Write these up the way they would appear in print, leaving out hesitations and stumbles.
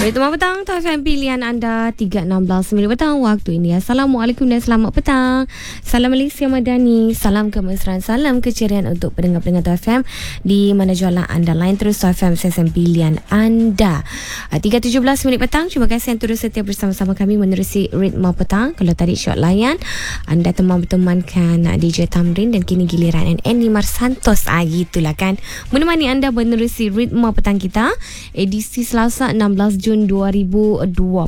Selamat petang, TFM pilihan anda 3.16 minit petang waktu ini. Assalamualaikum dan selamat petang. Salam Malaysia Madani, salam kemesraan, salam keceriaan untuk pendengar-pendengar TFM di mana jualan anda lain terus TFM sesen pilihan anda. 3.17 minit petang. Terima kasih yang terus setia bersama-sama kami menerusi ritma petang. Kalau tadi shot layan, anda teman-temankan DJ Tamrin dan kini giliran Annie Mar Santos. Gitulah kan. Menemani anda menerusi ritma petang kita edisi Selasa 16 Jun 2026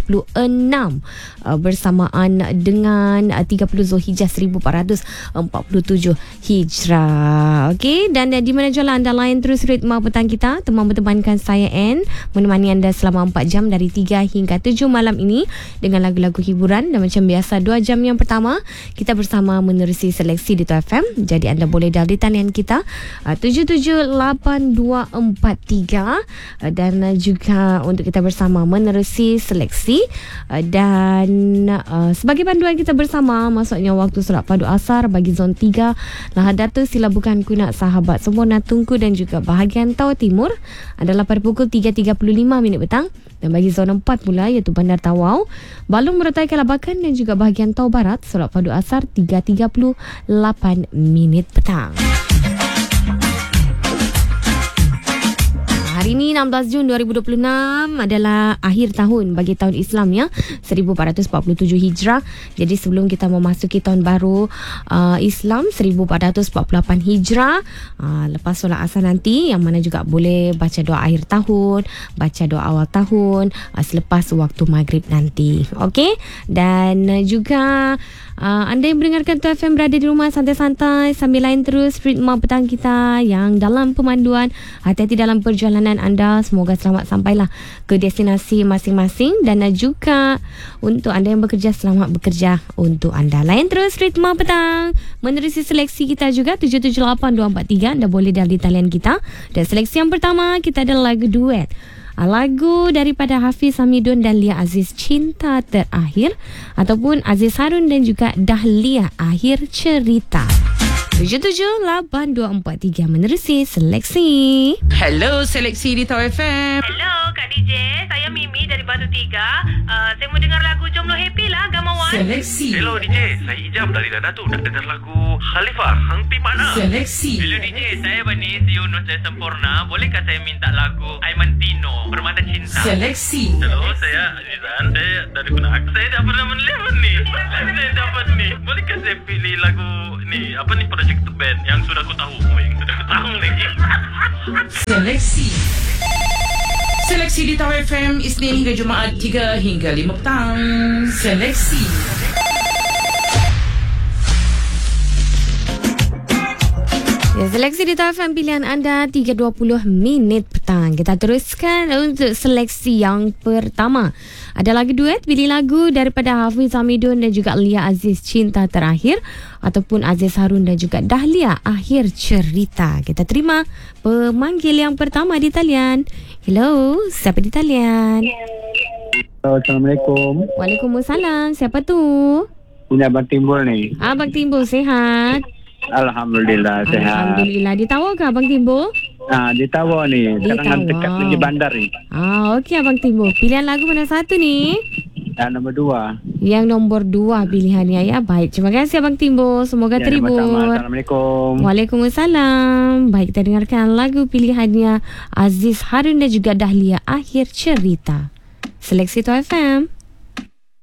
bersamaan dengan 30 Zulhijjah 1447 Hijrah. Okey, dan di mana jalan anda lain terus ritma petang kita, teman-temankan saya Anne menemani anda selama 4 jam dari 3 hingga 7 malam ini dengan lagu-lagu hiburan. Dan macam biasa 2 jam yang pertama kita bersama menerusi seleksi di TFM. Jadi anda boleh dial di talian kita 778243 dan juga untuk kita bersama menerusi seleksi dan sebagai panduan kita bersama masuknya waktu solat padu asar bagi zon 3 Lahad Data, Silabukan, Kunak, Sahabat, Sempurna, Tunku dan juga bahagian Tawau Timur adalah pada pukul 3.35 minit petang, dan bagi zon 4 pula iaitu Bandar Tawau, Balung, Merotai, Kalabakan dan juga bahagian Tawau Barat solat padu asar 3.38 minit petang. Hari ini 16 Jun 2026 adalah akhir tahun bagi tahun Islam ya, 1447 Hijrah. Jadi sebelum kita memasuki tahun baru Islam 1448 Hijrah, lepas solat asar nanti, yang mana juga boleh baca doa akhir tahun, baca doa awal tahun selepas waktu maghrib nanti. Okey, dan juga anda yang mendengarkan TFM berada di rumah santai-santai sambil lain terus ritma petang kita yang dalam pemanduan. Hati-hati dalam perjalanan anda, semoga selamat sampailah ke destinasi masing-masing. Dan juga untuk anda yang bekerja, selamat bekerja untuk anda. Lain terus ritma petang menerusi seleksi kita juga 778243. Anda boleh dial di talian kita. Dan seleksi yang pertama kita ada lagu duet, lagu daripada Hafiz Hamidun dan Lia Aziz, Cinta Terakhir, ataupun Aziz Harun dan juga Dahlia, Akhir Cerita. 778243 menerusi seleksi. Hello, seleksi di Tawau FM. Hello Kak DJ, saya Mimi dari Batu 3. Saya mau dengar lagu Jomblo Happy lah, Gamawan. Seleksi. Hello DJ, saya Ijam dari Dada tu. Nak dengar lagu Khalifah, Hang Pi Mana. Seleksi. Hello DJ, saya Banis Yunus dari Sempurna. Bolehkah saya minta lagu Aiman Tino, Permata Cinta? Seleksi. Hello, saya Azizan. Saya dari Kunak. Saya dah pernah menelpon ni. Saya dapat ni. Bolehkah saya pilih lagu ni? Apa ni, Project to Band yang sudah aku tahu. Yang sudah aku tahu lagi. Seleksi. Seleksi di Tawau FM Isnin hingga Jumaat 3 hingga 5 petang. Seleksi. Ya, seleksi di TFM pilihan anda 3.20 minit petang. Kita teruskan untuk seleksi yang pertama. Ada lagu duet, pilih lagu daripada Hafiz Hamidun dan juga Lia Aziz, Cinta Terakhir, ataupun Aziz Harun dan juga Dahlia, Akhir Cerita. Kita terima pemanggil yang pertama di talian. Hello, siapa di talian? Assalamualaikum. Waalaikumsalam. Siapa tu? Ini Abang Timbul ni. Abang Timbul, sehat? Alhamdulillah sehat. Alhamdulillah. Di Tawau ke Abang Timbul? Di Tawau ni. Di Sekarang Tawau. dekat lagi bandar ni. Okey Abang Timbul. Pilihan lagu mana satu ni? Nombor 2. Yang nombor 2 pilihannya ya. Baik, terima kasih Abang Timbul. Semoga terhibur. Assalamualaikum. Waalaikumsalam. Baik, kita dengarkan lagu pilihannya Aziz Harun dan juga Dahlia, Akhir Cerita. Seleksi Tawau FM.